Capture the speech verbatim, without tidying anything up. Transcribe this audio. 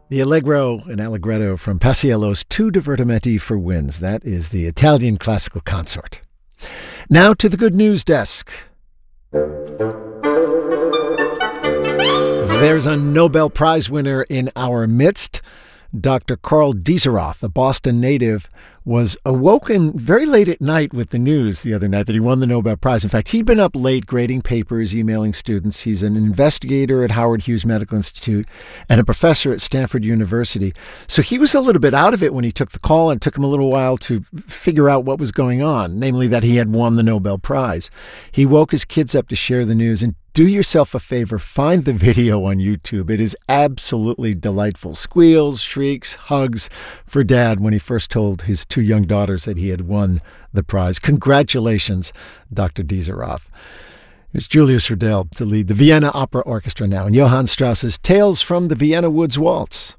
The Allegro and Allegretto from Paisiello's Tu divertimenti for winds. That is the Italian classical consort. Now to the good news desk. There's a Nobel Prize winner in our midst. Doctor Karl Dieserath, a Boston native, was awoken very late at night with the news the other night that he won the Nobel Prize. In fact, he'd been up late grading papers, emailing students. He's an investigator at Howard Hughes Medical Institute and a professor at Stanford University. So he was a little bit out of it when he took the call, and it took him a little while to figure out what was going on, namely that he had won the Nobel Prize. He woke his kids up to share the news, and do yourself a favor, find the video on YouTube. It is absolutely delightful. Squeals, shrieks, hugs for Dad when he first told his two young daughters that he had won the prize. Congratulations, Doctor Dieserath. Here's Julius Rudel to lead the Vienna Opera Orchestra now in Johann Strauss's Tales from the Vienna Woods Waltz.